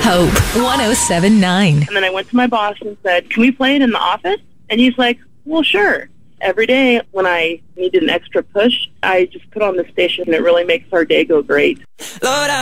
Hope 107.9. And then I went to my boss and said, can we play it in the office? And he's like, well, sure. Every day when I needed an extra push, I just put on the station and it really makes our day go great. Lord,